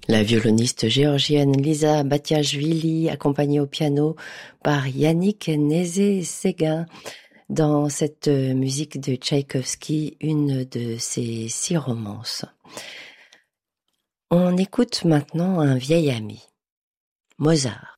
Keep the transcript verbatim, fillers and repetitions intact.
La violoniste géorgienne Lisa Batiashvili, accompagnée au piano par Yannick Nézet-Séguin, dans cette musique de Tchaïkovski, une de ses six romances. On écoute maintenant un vieil ami, Mozart.